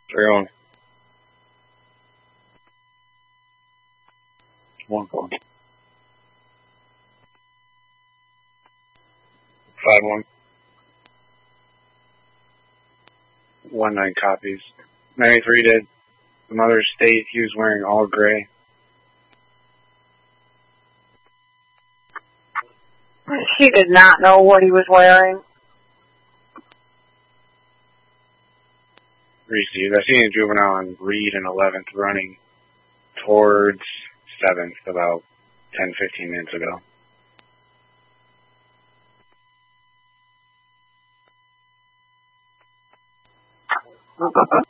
3-1. 1-4. 5-1. 1-9 copies. 93 did. The mother state he was wearing all gray. He did not know what he was wearing. Received. I seen a juvenile on Reed in 11th running towards 7th about 10-15 minutes ago.